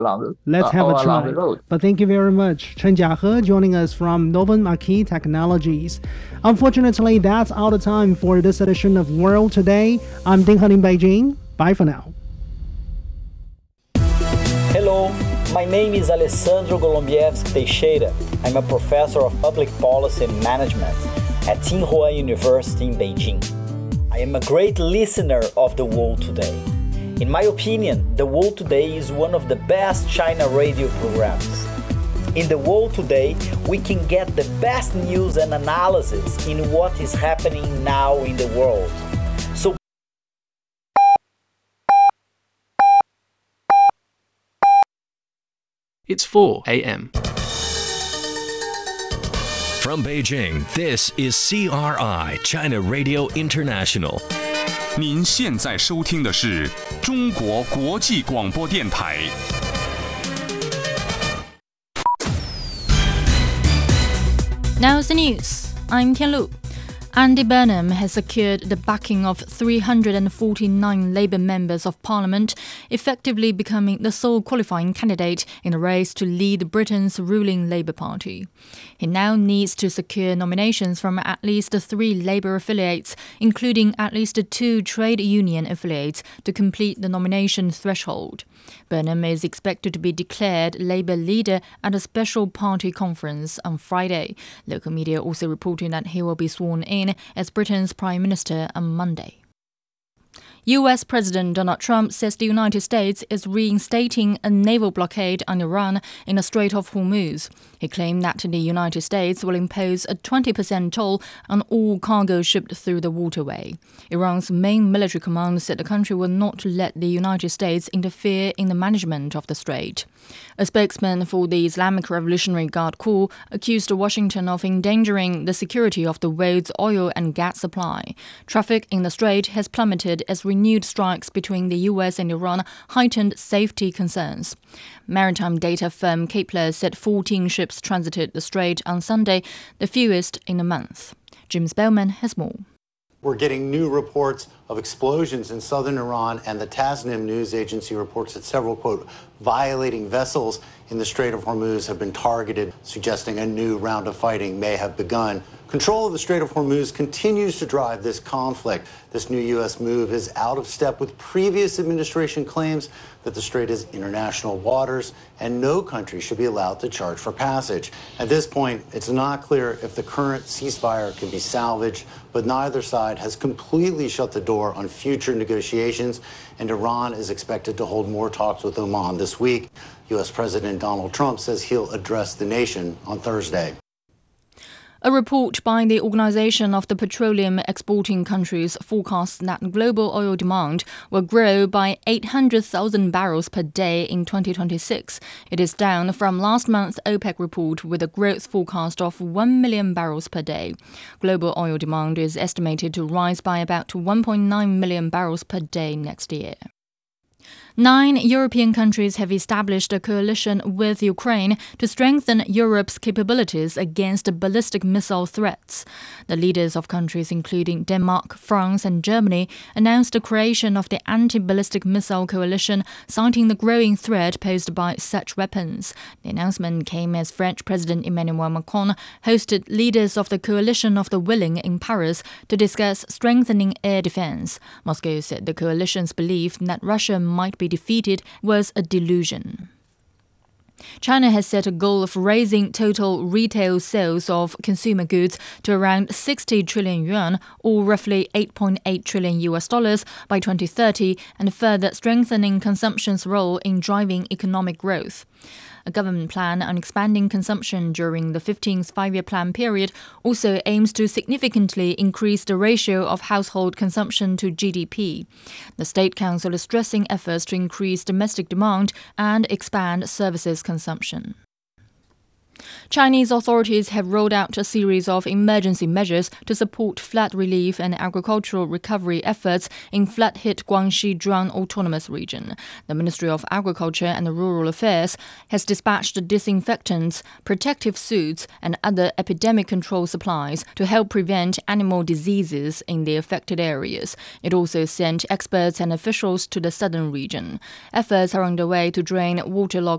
Let's have a along try. the road. But thank you very much, Chen Jiahe, joining us from Novum Marquis Technologies. Unfortunately, that's all the time for this edition of World Today. I'm Ding Han in Beijing. Bye for now. Hello, my name is Alessandro Golombieski Teixeira. I'm a professor of public policy and management at Tsinghua University in Beijing. I am a great listener of The World Today. In my opinion, The World Today is one of the best China radio programs. In The World Today, we can get the best news and analysis in what is happening now in the world. So It's 4 a.m. From Beijing, this is CRI, China Radio International. 您现在收听的是中国国际广播电台。 Now's the news. I'm Tianlu. Andy Burnham has secured the backing of 349 Labour members of Parliament, effectively becoming the sole qualifying candidate in the race to lead Britain's ruling Labour Party. He now needs to secure nominations from at least 3 Labour affiliates, including at least 2 trade union affiliates, to complete the nomination threshold. Burnham is expected to be declared Labour leader at a special party conference on Friday. Local media also reporting that he will be sworn in as Britain's Prime Minister on Monday. US President Donald Trump says the United States is reinstating a naval blockade on Iran in the Strait of Hormuz. He claimed that the United States will impose a 20% toll on all cargo shipped through the waterway. Iran's main military command said the country will not let the United States interfere in the management of the strait. A spokesman for the Islamic Revolutionary Guard Corps accused Washington of endangering the security of the world's oil and gas supply. Traffic in the strait has plummeted as renewed strikes between the US and Iran heightened safety concerns. Maritime data firm Kepler said 14 ships transited the strait on Sunday, the fewest in a month. Jim Spellman has more. We're getting new reports of explosions in southern Iran, and the Tasnim news agency reports that several, quote, violating vessels in the Strait of Hormuz have been targeted, suggesting a new round of fighting may have begun. Control of the Strait of Hormuz continues to drive this conflict. This new U.S. move is out of step with previous administration claims that the strait is international waters and no country should be allowed to charge for passage. At this point, it's not clear if the current ceasefire can be salvaged, but neither side has completely shut the door on future negotiations, and Iran is expected to hold more talks with Oman this week. U.S. President Donald Trump says he'll address the nation on Thursday. A report by the Organization of the Petroleum Exporting Countries forecasts that global oil demand will grow by 800,000 barrels per day in 2026. It is down from last month's OPEC report with a growth forecast of 1 million barrels per day. Global oil demand is estimated to rise by about 1.9 million barrels per day next year. 9 European countries have established a coalition with Ukraine to strengthen Europe's capabilities against ballistic missile threats. The leaders of countries including Denmark, France and Germany announced the creation of the Anti-Ballistic Missile Coalition, citing the growing threat posed by such weapons. The announcement came as French President Emmanuel Macron hosted leaders of the Coalition of the Willing in Paris to discuss strengthening air defense. Moscow said the coalition's belief that Russia might be defeated was a delusion. China has set a goal of raising total retail sales of consumer goods to around 60 trillion yuan, or roughly $8.8 trillion by 2030, and further strengthening consumption's role in driving economic growth. A government plan on expanding consumption during the 15th five-year plan period also aims to significantly increase the ratio of household consumption to GDP. The State Council is stressing efforts to increase domestic demand and expand services consumption. Chinese authorities have rolled out a series of emergency measures to support flood relief and agricultural recovery efforts in flood-hit Guangxi Zhuang Autonomous Region. The Ministry of Agriculture and Rural Affairs has dispatched disinfectants, protective suits, and other epidemic control supplies to help prevent animal diseases in the affected areas. It also sent experts and officials to the southern region. Efforts are underway to drain waterlogged